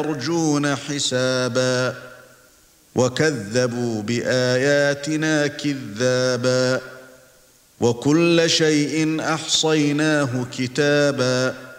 يرجون حسابا وكذبوا بآياتنا كذابا وكل شيء أحصيناه كتابا